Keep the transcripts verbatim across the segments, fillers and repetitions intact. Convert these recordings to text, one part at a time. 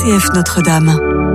C F Notre-Dame.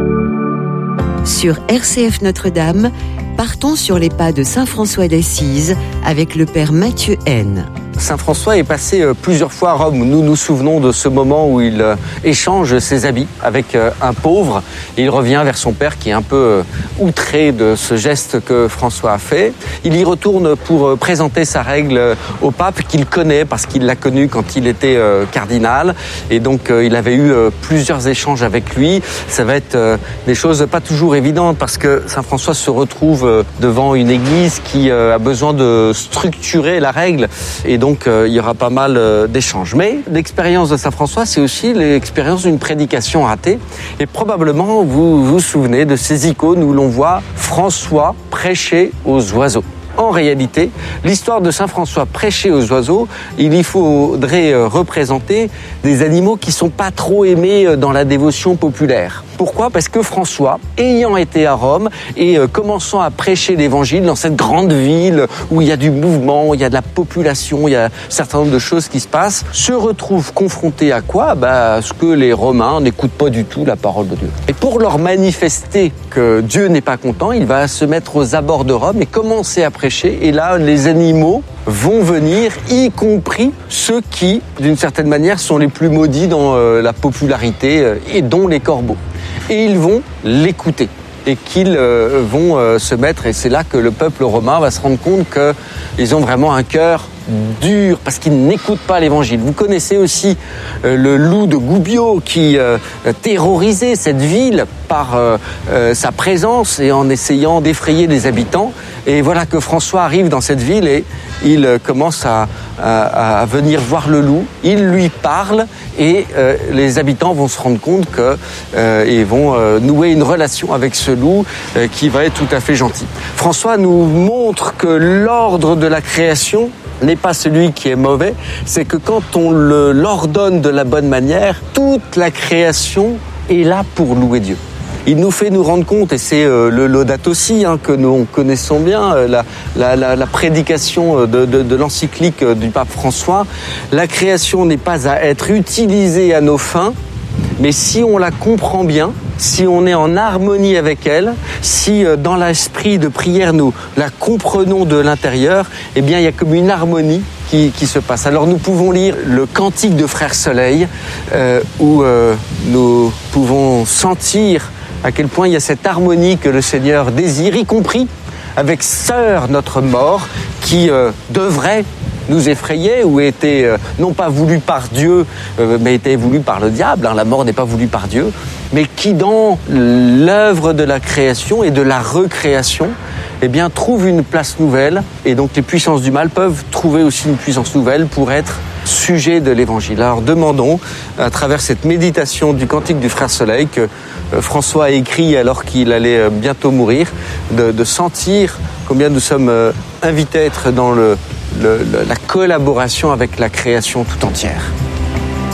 Sur R C F Notre-Dame, partons sur les pas de saint François d'Assise avec le père Mathieu Haine. Saint François est passé plusieurs fois à Rome. Nous nous souvenons de ce moment où il échange ses habits avec un pauvre. Il revient vers son père qui est un peu outré de ce geste que François a fait. Il y retourne pour présenter sa règle au pape qu'il connaît parce qu'il l'a connu quand il était cardinal. Et donc il avait eu plusieurs échanges avec lui. Ça va être des choses pas toujours évidentes parce que Saint François se retrouve devant une église qui a besoin de structurer la règle. Et donc Donc, euh, il y aura pas mal euh, d'échanges. Mais l'expérience de Saint François, c'est aussi l'expérience d'une prédication ratée. Et probablement, vous vous souvenez de ces icônes où l'on voit François prêcher aux oiseaux. En réalité, l'histoire de Saint François prêcher aux oiseaux, il y faudrait représenter des animaux qui sont pas trop aimés dans la dévotion populaire. Pourquoi ? Parce que François, ayant été à Rome et commençant à prêcher l'évangile dans cette grande ville où il y a du mouvement, il y a de la population, il y a un certain nombre de choses qui se passent, se retrouve confronté à quoi ? Bah, à ce que les Romains n'écoutent pas du tout la parole de Dieu. Et pour leur manifester que Dieu n'est pas content, il va se mettre aux abords de Rome et commencer à prêcher. Et là, les animaux vont venir, y compris ceux qui, d'une certaine manière, sont les plus maudits dans euh, la popularité, euh, et dont les corbeaux. Et ils vont l'écouter et qu'ils euh, vont euh, se mettre, et c'est là que le peuple romain va se rendre compte qu'ils ont vraiment un cœur dur parce qu'ils n'écoutent pas l'évangile. Vous connaissez aussi euh, le loup de Gubbio qui euh, terrorisait cette ville par euh, euh, sa présence et en essayant d'effrayer les habitants. Et voilà que François arrive dans cette ville et il euh, commence à, à, à venir voir le loup. Il lui parle et euh, les habitants vont se rendre compte que euh, et vont euh, nouer une relation avec ce loup euh, qui va être tout à fait gentil. François nous montre que l'ordre de la création n'est pas celui qui est mauvais, c'est que quand on le, l'ordonne de la bonne manière, toute la création est là pour louer Dieu. Il nous fait nous rendre compte, et c'est euh, le Laudato Si hein, que nous connaissons bien, euh, la, la, la, la prédication de, de, de l'encyclique du pape François, la création n'est pas à être utilisée à nos fins, mais si on la comprend bien, si on est en harmonie avec elle, si dans l'esprit de prière nous la comprenons de l'intérieur, eh bien il y a comme une harmonie qui, qui se passe. Alors nous pouvons lire le cantique de Frère Soleil euh, où euh, nous pouvons sentir à quel point il y a cette harmonie que le Seigneur désire, y compris avec Sœur notre mort qui euh, devrait nous effrayer ou était euh, non pas voulu par Dieu, euh, mais était voulu par le diable. Hein, la mort n'est pas voulue par Dieu, mais qui dans l'œuvre de la création et de la recréation, eh bien, trouve une place nouvelle. Et donc les puissances du mal peuvent trouver aussi une puissance nouvelle pour être sujet de l'Évangile. Alors demandons, à travers cette méditation du cantique du Frère Soleil que euh, François a écrit alors qu'il allait euh, bientôt mourir, de, de sentir combien nous sommes euh, invités à être dans le Le, le, la collaboration avec la création tout entière.